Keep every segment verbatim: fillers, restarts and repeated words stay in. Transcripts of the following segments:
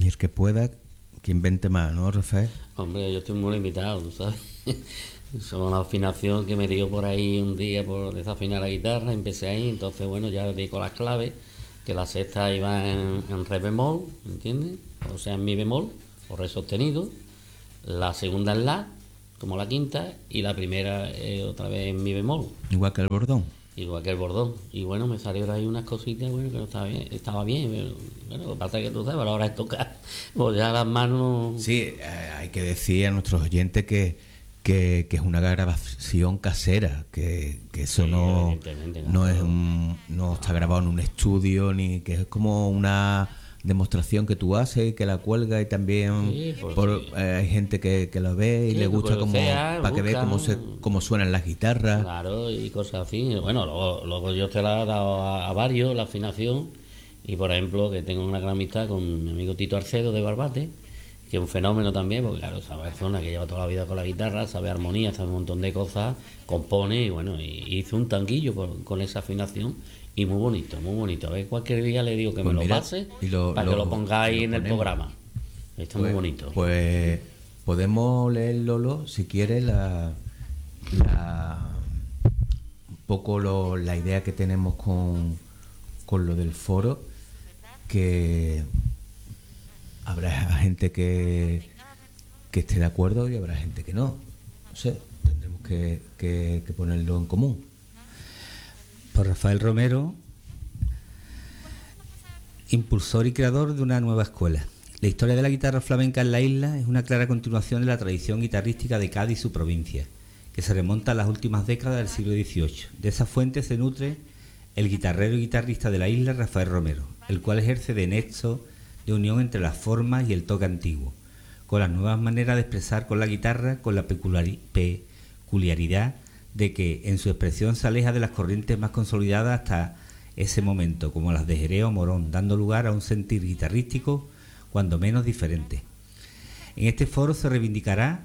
el que pueda, que invente más, ¿no, Rafael? Hombre, yo estoy muy limitado, ¿tú sabes? Son una afinación que me dio por ahí un día por desafinar la guitarra, empecé ahí, entonces bueno, ya di con las claves, que la sexta iba en, en re bemol, ¿entiendes? O sea, en mi bemol, o re sostenido, la segunda en la, como la quinta, y la primera eh, otra vez en mi bemol, Igual que el bordón. igual que el bordón. Y bueno, me salieron ahí unas cositas, bueno, que no estaba bien, estaba bien, pero, bueno, lo que pasa es que tú sabes, a la hora de tocar, pues ya las manos... Sí, eh, hay que decir a nuestros oyentes que, que, que es una grabación casera, que, que eso Sí, no, evidentemente, no es claro. un, no está grabado en un estudio, ni que es como una demostración que tú haces y que la cuelga y también Sí, pues por, sí. eh, hay gente que, que lo ve y Sí, le tú gusta puedes como buscar, para que vea cómo se buscan, cómo suenan las guitarras. claro, y cosas así. Bueno, luego, luego yo te la he dado a, a varios, la afinación, y por ejemplo, que tengo una gran amistad con mi amigo Tito Arcedo de Barbate, que es un fenómeno también, porque claro, esa persona que lleva toda la vida con la guitarra, sabe armonía, sabe un montón de cosas, compone, y bueno, y hizo un tanguillo con, con esa afinación, y muy bonito, muy bonito. A ver, cualquier día le digo que me Pues lo mira, pase, y lo, para que lo lo, y pongáis lo en el ponemos. programa. Está muy Pues, bonito. pues podemos leer, Lolo, si quieres, la, la un poco lo- la idea que tenemos con, con lo del foro, que habrá gente que, que esté de acuerdo y habrá gente que no. No sé, tendremos que, que, que ponerlo en común. Por Rafael Romero, impulsor y creador de una nueva escuela. La historia de la guitarra flamenca en la isla es una clara continuación de la tradición guitarrística de Cádiz y su provincia, que se remonta a las últimas décadas del siglo dieciocho. De esa fuente se nutre el guitarrero y guitarrista de la isla, Rafael Romero, el cual ejerce de nexo de unión entre las formas y el toque antiguo, con las nuevas maneras de expresar con la guitarra, con la peculiari- peculiaridad de que en su expresión se aleja de las corrientes más consolidadas hasta ese momento, como las de Jerez o Morón, dando lugar a un sentir guitarrístico cuando menos diferente. En este foro se reivindicará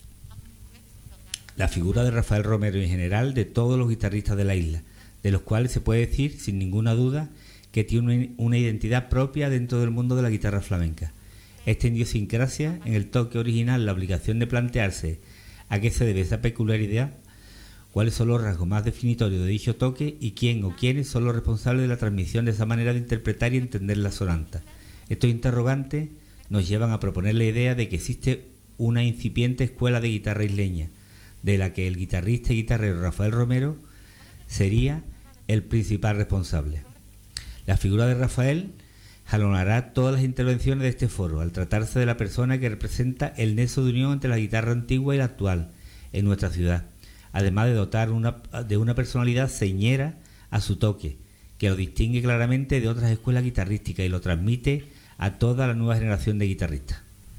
la figura de Rafael Romero y en general de todos los guitarristas de la isla, de los cuales se puede decir sin ninguna duda que tiene una identidad propia dentro del mundo de la guitarra flamenca. Esta idiosincrasia en el toque original, la obligación de plantearse a qué se debe esa peculiaridad, cuáles son los rasgos más definitorios de dicho toque y quién o quiénes son los responsables de la transmisión de esa manera de interpretar y entender la sonanta. Estos interrogantes nos llevan a proponer la idea de que existe una incipiente escuela de guitarra isleña, de la que el guitarrista y guitarrero Rafael Romero sería el principal responsable. La figura de Rafael jalonará todas las intervenciones de este foro, al tratarse de la persona que representa el nexo de unión entre la guitarra antigua y la actual en nuestra ciudad, además de dotar una, de una personalidad señera a su toque, que lo distingue claramente de otras escuelas guitarrísticas y lo transmite a toda la nueva generación de guitarristas.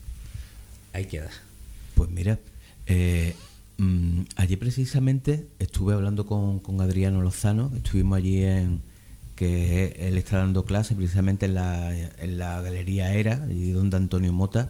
Ahí queda. Pues mira, eh, mmm, allí precisamente estuve hablando con, con Adriano Lozano, estuvimos allí en que él está dando clases precisamente en la, en la Galería Era, allí donde Antonio Mota,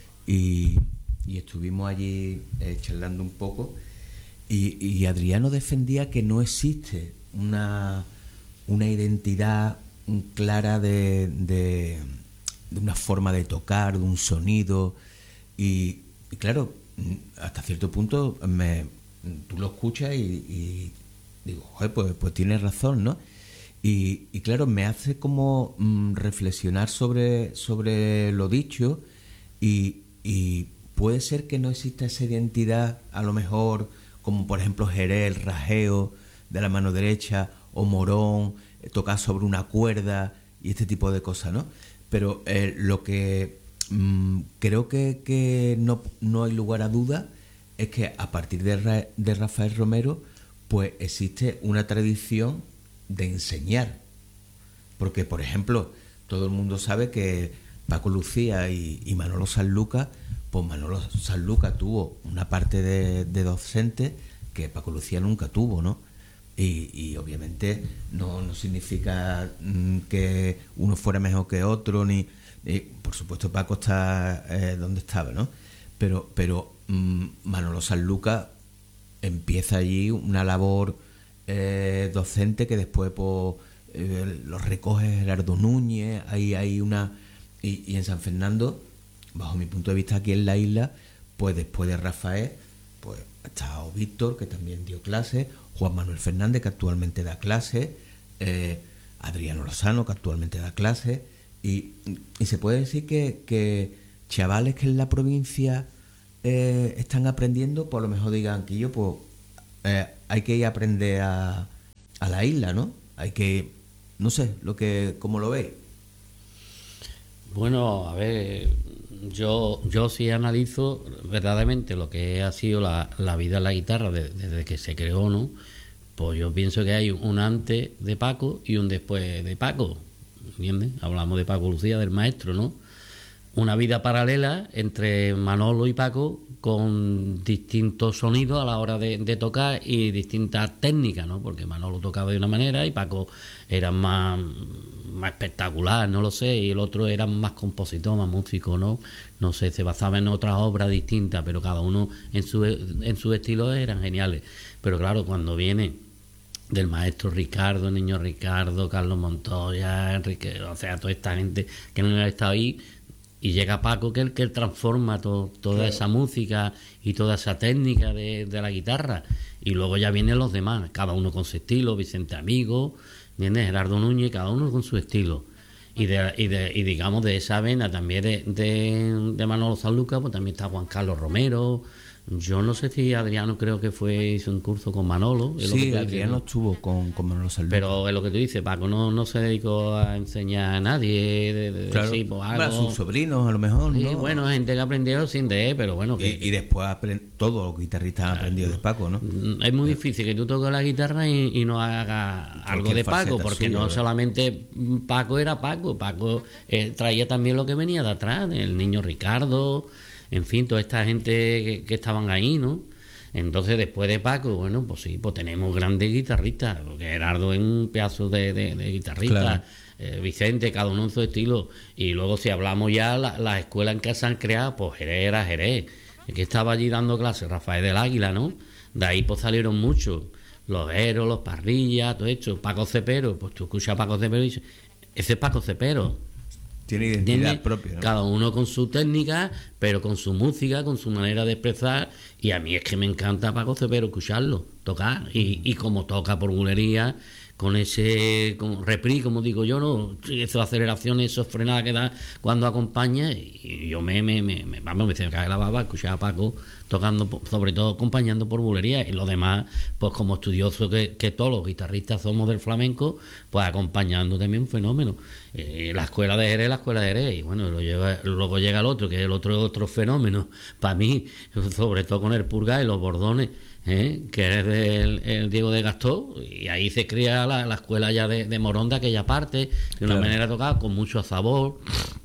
y, y estuvimos allí eh, charlando un poco, y, y Adriano defendía que no existe una, una identidad clara de, de, de una forma de tocar, de un sonido, y, y claro, hasta cierto punto me, tú lo escuchas y, y digo, joder, pues, pues tienes razón, ¿no? Y, y claro, me hace como mmm, reflexionar sobre, sobre lo dicho y, y puede ser que no exista esa identidad, a lo mejor, como por ejemplo Jerez, el rajeo de la mano derecha, o Morón, eh, tocar sobre una cuerda y este tipo de cosas, ¿no? Pero eh, lo que mmm, creo que, que no, no hay lugar a duda es que a partir de, Ra- de Rafael Romero, pues existe una tradición de enseñar, porque por ejemplo todo el mundo sabe que Paco Lucía y, y Manolo Sanlúcar, pues Manolo Sanlúcar tuvo una parte de, de docente que Paco Lucía nunca tuvo, ¿no? Y, y obviamente no, no significa mm, que uno fuera mejor que otro, ni, ni por supuesto Paco está eh, donde estaba, ¿no? Pero, pero mm, Manolo Sanlúcar empieza allí una labor eh, docente que después pues, eh, lo recoge Gerardo Núñez, ahí hay una y, y en San Fernando bajo mi punto de vista, aquí en la isla, pues después de Rafael, pues ha estado Víctor, que también dio clases, Juan Manuel Fernández, que actualmente da clases, eh, Adriano Lozano, que actualmente da clases, y, y se puede decir que, que chavales que en la provincia eh, están aprendiendo, pues a lo mejor digan que yo, pues eh, hay que ir a aprender a, a la isla, ¿no? Hay que, no sé, lo que, ¿cómo lo veis? Bueno, a ver, yo yo sí analizo verdaderamente lo que ha sido la, la vida en la guitarra de- desde que se creó, ¿no? Pues yo pienso que hay un antes de Paco y un después de Paco, ¿entiendes? Hablamos de Paco Lucía, del maestro, ¿no? Una vida paralela entre Manolo y Paco con distintos sonidos a la hora de, de tocar y distintas técnicas, ¿no? Porque Manolo tocaba de una manera y Paco era más, más espectacular, no lo sé, y el otro era más compositor, más músico, ¿no? No sé, se basaba en otras obras distintas, pero cada uno en su, en su estilo eran geniales. Pero claro, cuando viene del maestro Ricardo, Niño Ricardo, Carlos Montoya, Enrique, o sea, toda esta gente que no ha estado ahí, y llega Paco, que es el que transforma to, toda Claro. esa música y toda esa técnica de, de la guitarra, y luego ya vienen los demás, cada uno con su estilo, Vicente Amigo, ¿entiendes? Gerardo Núñez, cada uno con su estilo. Y, de, y, de, y digamos de esa vena también de, de, de Manolo Sanlúcar, pues también está Juan Carlos Romero. Yo no sé si Adriano, creo que fue, hizo un curso con Manolo. Es lo que Sí, tú dices, Adriano ¿no? estuvo con, con Manolo Sanlúcar. Pero es lo que tú dices, Paco no, no se dedicó a enseñar a nadie, de, de, Claro, sí, pues, para algo. sus sobrinos a lo mejor, Sí, ¿no? bueno, gente que aprendió sin de, pero bueno, que, Y, y después apren- todos los guitarristas han aprendido de Paco, ¿no? Mm, es muy difícil que tú toques la guitarra y, y no hagas algo de faceta Paco, porque suya, no ¿verdad? solamente Paco era Paco, Paco eh, traía también lo que venía de atrás, el niño Ricardo, en fin, toda esta gente que, que estaban ahí, ¿no? Entonces, después de Paco, bueno, pues sí, pues tenemos grandes guitarristas, porque Gerardo es un pedazo de, de, de guitarrista, Claro. eh, Vicente, cada uno en su estilo, y luego si hablamos ya, la- las escuelas en que se han creado, pues Jerez era Jerez, el que estaba allí dando clases, Rafael del Águila, ¿no? De ahí pues salieron muchos, los Eros, los Parrillas, todo esto, Paco Cepero, pues tú escuchas a Paco Cepero y dices, ese es Paco Cepero. Tiene identidad ¿Entiendes? propia, ¿no? Cada uno con su técnica, pero con su música, con su manera de expresar. Y a mí es que me encanta Paco Cepero escucharlo, tocar. Y, y como toca por bulería, con ese con repris, como digo yo, ¿no? Esas aceleraciones, esos frenadas que da cuando acompaña. Y yo me, me, me, me- vamos, me se me cae la baba escuchar a Paco tocando, po- sobre todo acompañando por bulería. Y los demás, pues como estudiosos que, que todos los guitarristas somos del flamenco, pues acompañando también un fenómeno. Eh, la escuela de Jerez, la escuela de Jerez. Y bueno, lo lleva- luego llega el otro, que es el otro otro fenómeno. Para mí, sobre todo con el purga y los bordones. ¿eh? Que es del el Diego de Gastó, y ahí se crea la, la escuela ya de, de Moronda, aquella parte, de una Claro. manera tocada, con mucho sabor.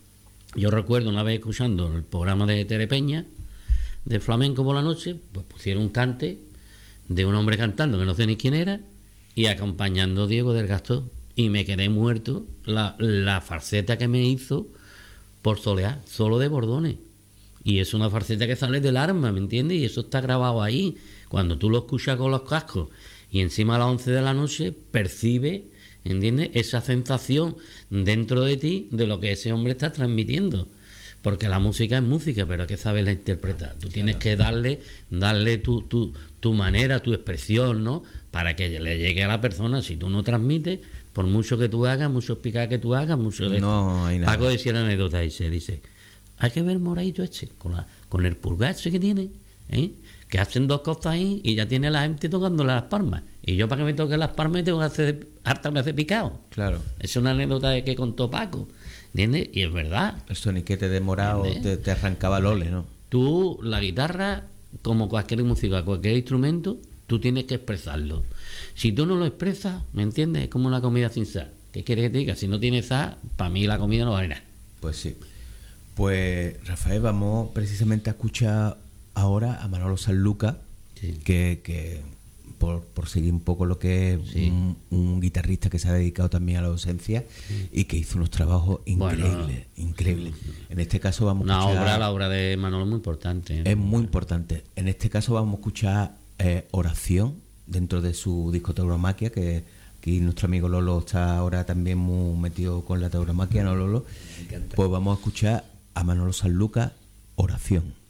Yo recuerdo una vez escuchando el programa de Tere Peña, de flamenco por la noche, pues pusieron un cante de un hombre cantando, que no sé ni quién era, y acompañando a Diego del Gastó, y me quedé muerto la, la falseta que me hizo por solear, solo de bordones. Y es una falseta que sale del arma, ¿me entiendes? Y eso está grabado ahí. Cuando tú lo escuchas con los cascos y encima a las once de la noche percibe, ¿entiendes? Esa sensación dentro de ti de lo que ese hombre está transmitiendo. Porque la música es música, pero hay que saberla interpretar. Tú tienes que darle, darle tu, tu, tu manera, tu expresión, ¿no? Para que le llegue a la persona. Si tú no transmites, por mucho que tú hagas, mucho picar que tú hagas, mucho de No esto. hay nada. Paco decía la anécdota, dice, dice, hay que ver moradito este, con, la, con el pulgar ese que tiene, ¿eh? Que hacen dos cosas ahí y ya tiene la gente tocándole las palmas. Y yo para que me toque las palmas tengo que hacer harta veces picado. Claro. Es una anécdota de que contó Paco, ¿entiendes? Y es verdad. El soniquete de morado ¿Entiendes? te, te arrancaba el ole, ¿no? Tú, la guitarra, como cualquier música, cualquier instrumento, tú tienes que expresarlo. Si tú no lo expresas, ¿me entiendes? Es como la comida sin sal. ¿Qué quieres que te diga? Si no tienes sal, para mí la comida no vale nada. Pues sí. Pues, Rafael, vamos precisamente a escuchar ahora a Manolo Sanlúcar, Sí. que, que por, por seguir un poco lo que es Sí. un, un guitarrista que se ha dedicado también a la docencia y que hizo unos trabajos Bueno. increíbles, increíbles. En este caso vamos a Una escuchar... obra, la obra de Manolo es muy importante. ¿eh? Es muy importante. En este caso vamos a escuchar eh, Oración dentro de su disco Tauromaquia, que aquí nuestro amigo Lolo está ahora también muy metido con la tauromaquia, ¿no, Lolo? Pues vamos a escuchar a Manolo Sanlúcar oración.